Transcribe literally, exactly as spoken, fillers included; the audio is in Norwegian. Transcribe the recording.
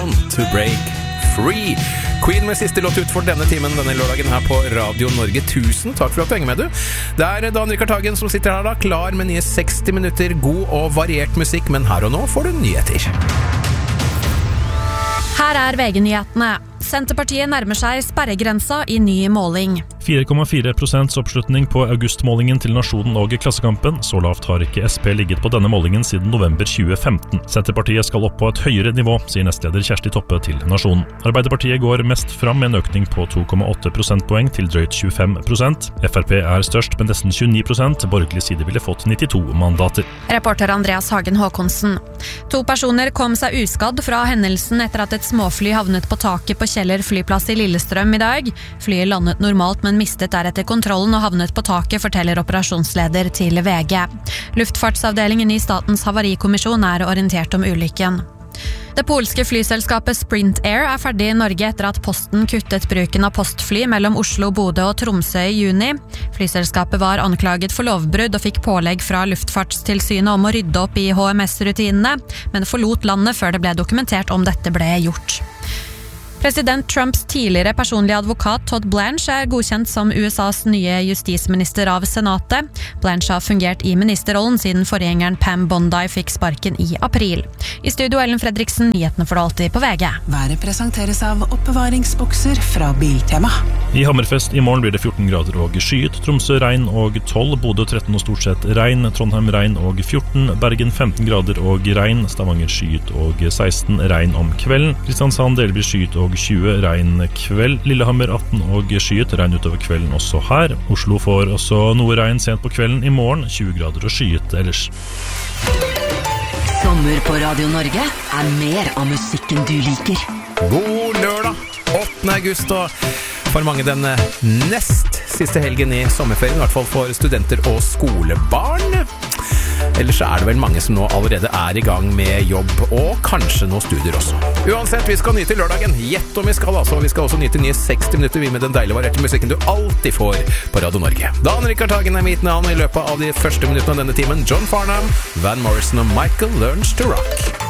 Born to Break Free. Queen med siste låt ut for denne timen denne lørdagen her på Radio Norge. Tusen takk for at du henger med, du. Det er Dan Rikard Hagen som sitter her da, klar med nye seksti minutter god og variert musikk, men her og nå får du nyheter. Her er V G-nyhetene. Senterpartiet nærmer seg sperregrensa i ny måling. fire komma fire prosent oppslutning på augustmålingen til Nasjonen og Klassekampen. Så lavt har ikke S P ligget på denne målingen siden november tjue femten. Senterpartiet skal opp på et høyere nivå, sier nestleder Kjersti Toppe til Nasjonen. Arbeiderpartiet går mest fram med en økning på to komma åtte prosentpoeng til drøyt tjuefem prosent. F R P er størst med nesten tjueni prosent. Borgerlig side ville fått nittito mandater. Reporter Andreas Hagen Håkonsen. To personer kom seg uskadd fra hendelsen etter at et småfly havnet på taket på Kjeller flyplass i Lillestrøm i dag. Flyet landet normalt, men mistet deretter kontrollen og havnet på taket, forteller operasjonsleder til V G. Luftfartsavdelingen i Statens Havarikommisjon er orientert om ulykken. Det polske flyselskapet Sprint Air er ferdig i Norge etter at Posten kuttet bruken av postfly mellom Oslo, Bodø og Tromsø i juni. Flyselskapet var anklaget for lovbrudd og fikk pålegg fra Luftfartstilsynet om å rydde opp i H M S-rutinene, men forlot landet før det ble dokumentert om dette ble gjort. President Trumps tidligere personlige advokat Todd Blanche er godkjent som U S A's nye justisminister av senatet. Blanche har fungert i ministerrollen siden forgjengeren Pam Bondi fikk sparken i april. I studio Ellen Fredriksen, nyhetene for alltid på V G. Været presenteres av oppbevaringsbokser fra Biltema. I Hammerfest i morgen blir det fjorten grader og skyet. Tromsø regn og tolv, Bodø tretten og stort sett regn, Trondheim regn og fjorten, Bergen femten grader og regn, Stavanger skyet og seksten, regn om kvelden, Kristiansand delvis skyet og tjue, regn kveld, Lillehammer atten og skyet, regn utover kvelden også her. Oslo får også noe regn sent på kvelden, i morgen tjue grader og skyet ellers. Sommer på Radio Norge er mer av musikken du liker. God lørdag, åttende august, og for mange den nest siste helgen i sommerferien, i hvert fall for studenter og skolebarn. Ellers er det vel mange som nå allerede er i gang med jobb, og kanskje noen studier også. Uansett, vi skal nyte lørdagen. Gjett om vi skal altså. Vi skal også nyte nye seksti minutter vi med den deilige varierte musikken du alltid får på Radio Norge. Dan Rikard Hagen er mitt navn i løpet av de første minuttene av denne timen. John Farnham, Van Morrison og Michael Learns to Rock.